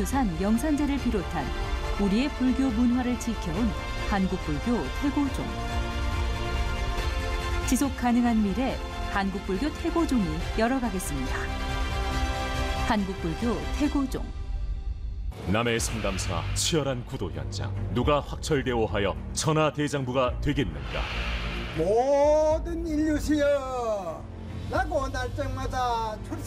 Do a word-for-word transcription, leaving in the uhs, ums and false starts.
세계문화유산 명산제를 비롯한 우리의 불교 문화를 지켜온 한국불교 태고종. 지속가능한 미래 한국불교 태고종이 열어가겠습니다. 한국불교 태고종. 남해 상담사 치열한 구도 현장. 누가 확철대오하여 천하대장부가 되겠는가? 모든 인류시여 라고 날짜마다 출